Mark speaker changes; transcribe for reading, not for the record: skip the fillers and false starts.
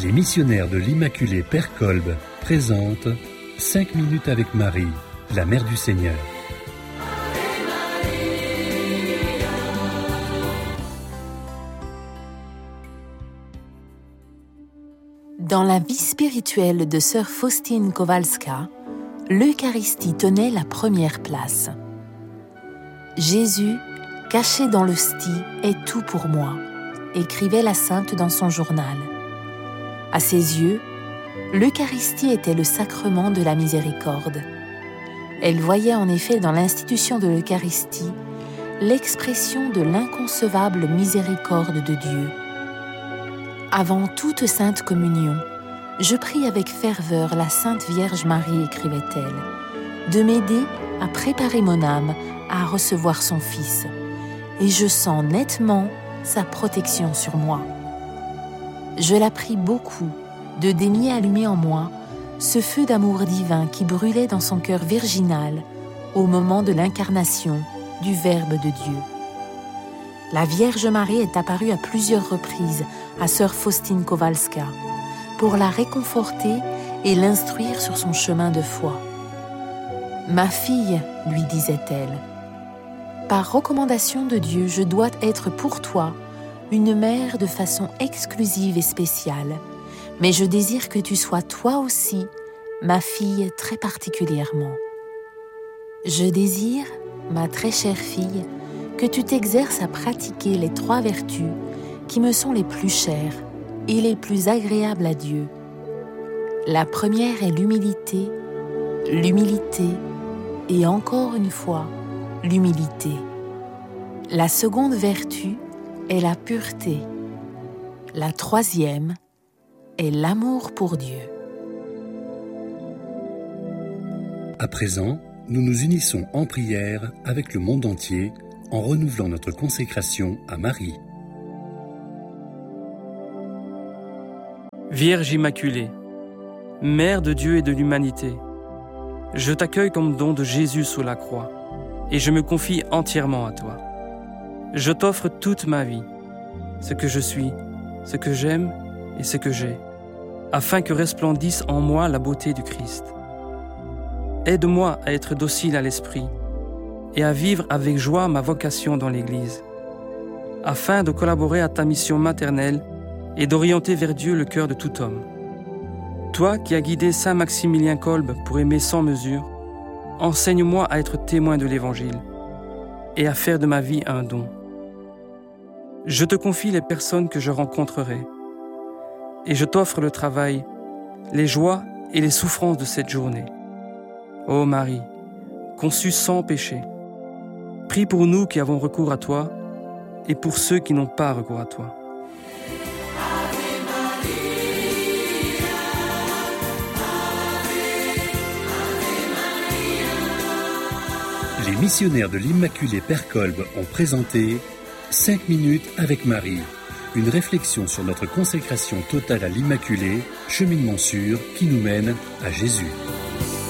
Speaker 1: Les missionnaires de l'Immaculée Père Kolb présentent 5 minutes avec Marie, la Mère du Seigneur.
Speaker 2: Dans la vie spirituelle de sœur Faustine Kowalska, l'Eucharistie tenait la première place. Jésus, caché dans l'hostie, est tout pour moi, écrivait la sainte dans son journal. À ses yeux, l'Eucharistie était le sacrement de la miséricorde. Elle voyait en effet dans l'institution de l'Eucharistie l'expression de l'inconcevable miséricorde de Dieu. Avant toute sainte communion, je prie avec ferveur la Sainte Vierge Marie, écrivait-elle, de m'aider à préparer mon âme à recevoir son Fils, et je sens nettement sa protection sur moi. Je la prie beaucoup de daigner allumer en moi ce feu d'amour divin qui brûlait dans son cœur virginal au moment de l'incarnation du Verbe de Dieu. La Vierge Marie est apparue à plusieurs reprises à sœur Faustine Kowalska pour la réconforter et l'instruire sur son chemin de foi. « Ma fille, lui disait-elle, par recommandation de Dieu, je dois être pour toi une mère de façon exclusive et spéciale, mais je désire que tu sois toi aussi ma fille très particulièrement. Je désire, ma très chère fille, que tu t'exerces à pratiquer les 3 vertus qui me sont les plus chères et les plus agréables à Dieu. La première est l'humilité et encore une fois, l'humilité. La seconde vertu est la pureté. La 3e est l'amour pour Dieu.
Speaker 1: À présent, nous nous unissons en prière avec le monde entier en renouvelant notre consécration à Marie.
Speaker 3: Vierge Immaculée, Mère de Dieu et de l'humanité, je t'accueille comme don de Jésus sous la croix et je me confie entièrement à toi. Je t'offre toute ma vie, ce que je suis, ce que j'aime et ce que j'ai, afin que resplendisse en moi la beauté du Christ. Aide-moi à être docile à l'esprit et à vivre avec joie ma vocation dans l'Église, afin de collaborer à ta mission maternelle et d'orienter vers Dieu le cœur de tout homme. Toi qui as guidé Saint Maximilien Kolb pour aimer sans mesure, enseigne-moi à être témoin de l'Évangile et à faire de ma vie un don. Je te confie les personnes que je rencontrerai et je t'offre le travail, les joies et les souffrances de cette journée. Ô Marie, conçue sans péché, prie pour nous qui avons recours à toi et pour ceux qui n'ont pas recours à toi.
Speaker 1: Les missionnaires de l'Immaculée Père Kolb ont présenté 5 minutes avec Marie, une réflexion sur notre consécration totale à l'Immaculée, cheminement sûr qui nous mène à Jésus.